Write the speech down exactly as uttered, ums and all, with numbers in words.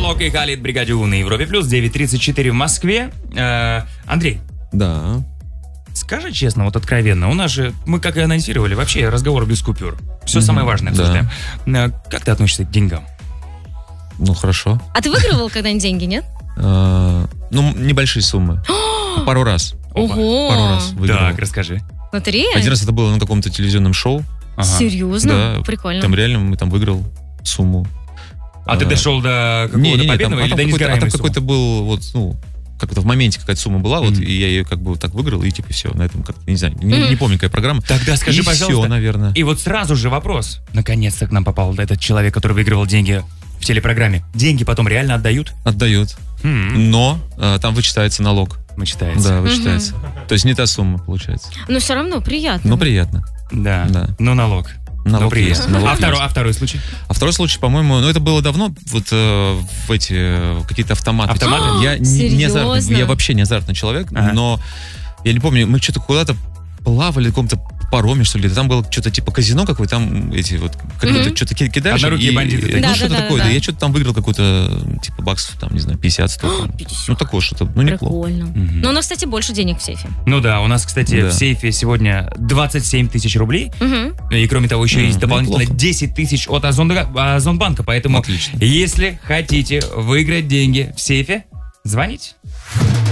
Алок и Халид, Бригадю на Европе Плюс, девять тридцать четыре в Москве. Э, Андрей. Да. Скажи честно, вот откровенно, у нас же, мы как и анонсировали, вообще разговор без купюр. Все mm-hmm, самое важное обсуждаем. Да. Как ты относишься к деньгам? Ну, хорошо. А ты выигрывал когда-нибудь деньги, нет? Ну, небольшие суммы. Пару раз. Ого! Пару раз выигрывал. Так, расскажи. Лотерея? Один раз это было на каком-то телевизионном шоу. Серьезно? Да. Прикольно. Там реально мы там выиграл сумму. А ты дошел до какого-то победного или до несгораемой суммы? А там какой-то был, вот, ну... как-то в моменте какая-то сумма была, mm-hmm. вот, и я ее как бы так выиграл, и типа все, на этом как-то, не знаю, не, mm-hmm. не помню, какая программа. Тогда скажи, и пожалуйста. все, наверное. И вот сразу же вопрос. Наконец-то к нам попал этот человек, который выигрывал деньги в телепрограмме. Деньги потом реально отдают? Отдают. Mm-hmm. Но а, там вычитается налог. Вычитается. Да, вычитается. Mm-hmm. То есть не та сумма, получается. Но все равно приятно. Но приятно. Да, да. Но налог. Налог ну, есть. Налог а, есть. Второй, а второй случай? А второй случай, по-моему, ну это было давно, вот э, в эти э, какие-то автоматы. Автоматы? А, я не, не азартный, я вообще не азартный человек, ага. но я не помню, мы что-то куда-то плавали в каком-то пароме, что ли, там было что-то типа казино какое-то, там эти вот, как-то mm-hmm. что-то кидаешь. Однорукие бандиты. И, да, ну, да, что-то да, такое, да. да, я что-то там выиграл какую-то, типа, баксов, там, не знаю, пятьдесят-сто. Ну, такое что-то, ну, неплохо. Прикольно. Mm-hmm. Но у нас, кстати, больше денег в сейфе. Ну да, у нас, кстати, да. в сейфе сегодня двадцать семь тысяч рублей. Mm-hmm. И, кроме того, еще mm-hmm. есть дополнительно неплохо. десять тысяч от Озонбанка. Поэтому, отлично. Если хотите выиграть деньги в сейфе, звоните.